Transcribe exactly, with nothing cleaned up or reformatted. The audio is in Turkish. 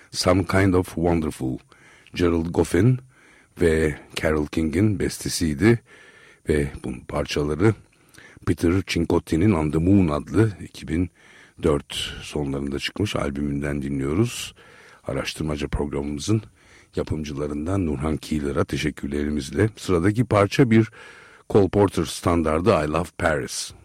Some Kind of Wonderful, Gerald Goffin ve Carole King'in bestesiydi ve bunun parçaları Peter Cincotti'nin On the Moon adlı iki bin dört sonlarında çıkmış albümünden dinliyoruz. Araştırmaca programımızın yapımcılarından Nurhan Keeler'a teşekkürlerimizle. Sıradaki parça bir Cole Porter standardı, I Love Paris.